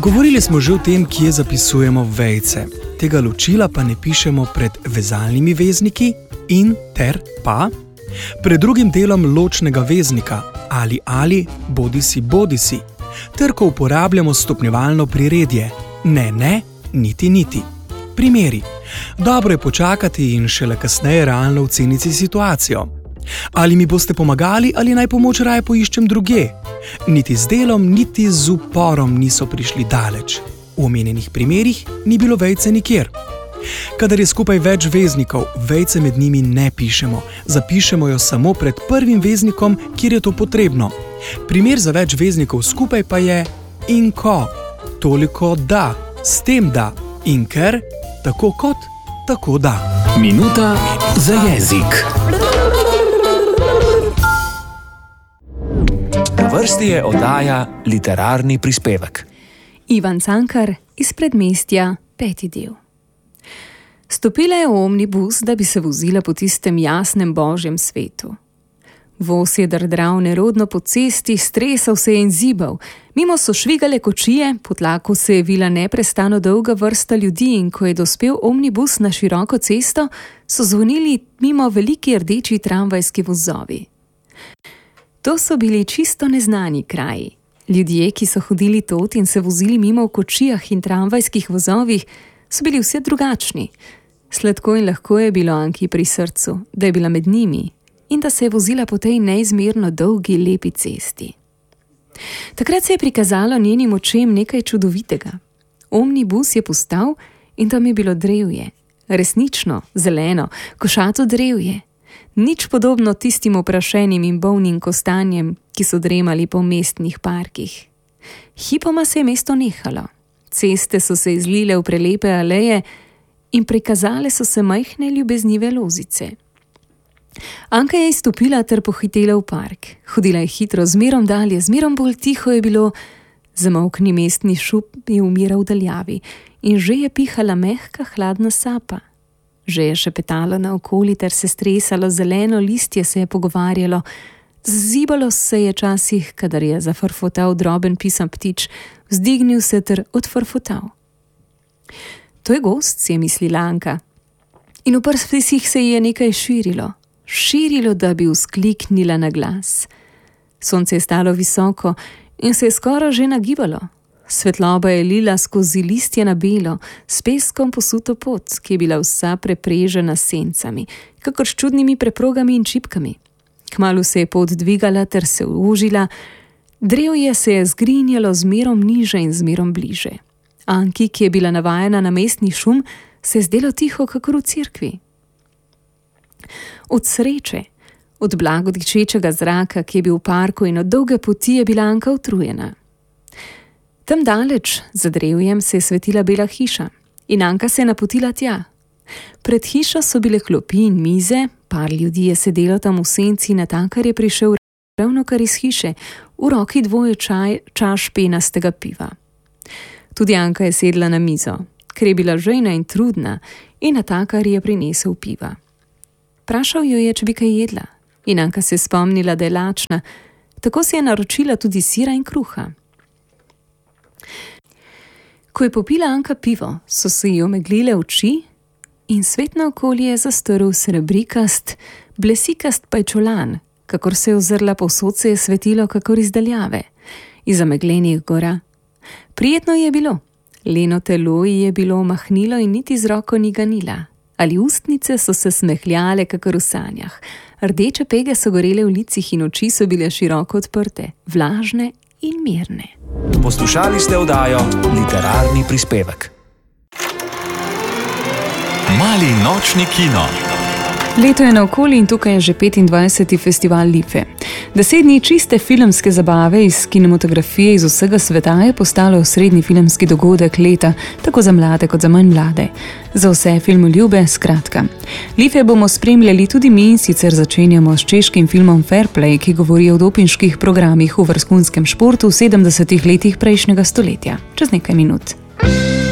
Govorili smo že o tem, kje zapisujemo vejice. Tega ločila pa ne pišemo pred vezalnimi vezniki in ter pa, pred drugim delom ločnega veznika ali bodisi, ter ko uporabljamo stopnjevalno priredje ne, niti. Primeri. Dobro je počakati in šele kasneje realno oceniti situacijo. Ali mi boste pomagali ali naj pomoč raje poiščem drugje? Niti z delom, niti z uporom niso prišli daleč. V omenjenih primerih ni bilo vejice nikjer. Kadar je skupaj več veznikov, vejice med njimi ne pišemo. Zapišemo jo samo pred prvim veznikom, kjer je to potrebno. Primer za več veznikov skupaj pa je in ko. Toliko da, s tem da in ker, tako kot, tako da. Minuta za jezik. Na vrsti je oddaja Literarni prispevek. Ivan Cankar iz Predmestja, 5. del. Stopila je v omnibus, da bi se vozila po tistem jasnem božjem svetu. Voz je drdral nerodno po cesti, stresal se je in zibal. Mimo so švigale kočije, po tlaku se je vila neprestano dolga vrsta ljudi in ko je dospel omnibus na široko cesto, so zvonili mimo veliki rdeči tramvajski vozovi. To so bili čisto neznani kraji. Ljudje, ki so hodili tot in se vozili mimo v kočijah in tramvajskih vozovih, so bili vse drugačni. Sladko in lahko je bilo Anki pri srcu, da je bila med njimi in da se je vozila po tej neizmerno dolgi, lepi cesti. Takrat se je prikazalo njenim očem nekaj čudovitega. Omnibus je postal in tam je bilo drevje. Resnično, zeleno, košato drevje. Nič podobno tistim oprašenim in bolnim kostanjem, ki so dremali po mestnih parkih. Hipoma se je mesto nehalo. Ceste so se izlile v prelepe aleje in prikazale so se majhne ljubeznive lozice. Anka je izstopila ter pohitela v park. Hodila je hitro, zmerom dalje, zmerom bolj tiho je bilo. Zamolkni mestni šup je umiral v daljavi in že je pihala mehka, hladna sapa. Že je šepetalo naokoli ter se stresalo, zeleno listje se je pogovarjalo. Zibalo se je časih, kadar je zafrfotal droben pisan ptič, vzdignil se ter odfrfotal. To je gozd, si je mislila Anka. In v prsih se je nekaj širilo, da bi vzkliknila na glas. Sonce je stalo visoko in se je skoraj že nagibalo. Svetloba je lila skozi listje na belo, s peskom posuto pot, ki je bila vsa preprežena s sencami, kakor s čudnimi preprogami in čipkami. Kmalu se je pot dvigala ter se užila, drevje se je zgrinjalo zmerom niže in zmerom bliže. Anki, ki je bila navajena na mestni šum, se je zdelo tiho, kakor v cerkvi. Od sreče, od blagodičečega zraka, ki je bil v parku in od dolge poti je bila Anka utrujena. Tam daleč, za drevjem, se je svetila bela hiša in Anka se je napotila tja. Pred hišo so bile klopi in mize, par ljudi je sedelo tam v senci, Natankar je prišel ravnokar iz hiše, v roki dvoje čaš penastega piva. Tudi Anka je sedla na mizo, ker je bila žejna in trudna, in Natankar je prinesel piva. Prašal jo je, če bi kaj jedla, in Anka se je spomnila, da je lačna, tako si je naročila tudi sira in kruha. Ko je popila Anka pivo, so se ji omeglile oči in svet naokoli je zastrl srebrikast, blesikast pajčolan, kakor se je ozrla, povsod se je svetilo kakor iz daljave, iz zameglenih gora. Prijetno je bilo, leno telo ji je bilo omahnilo in niti z roko ni ganila, ali ustnice so se smehljale kakor v sanjah, rdeče pege so gorele v licih in oči so bile široko odprte, vlažne in mirne. Poslušali ste oddajo Literarni prispevek. Mali nočni kino. Leto je naokoli in tukaj je že 25. festival Life. 10 dni čiste filmske zabave iz kinematografije iz vsega sveta je postalo osrednji filmski dogodek leta, tako za mlade kot za manj mlade. Za vse filmoljube, skratka. Life bomo spremljali tudi mi in sicer začenjamo s češkim filmom Fair Play, ki govori o dopinških programih v vrhunskem športu v 70. letih prejšnjega stoletja. Čez nekaj minut.